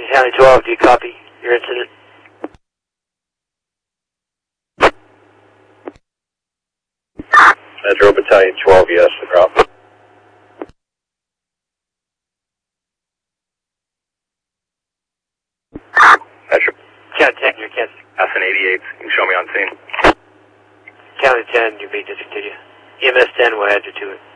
County 12, do you copy your incident? Metro Battalion 12, yes, the drop. Metro County 10, you're Kansas. Aspen 88, you can show me on scene. County 10, you may discontinue. EMS 10 will add you to it.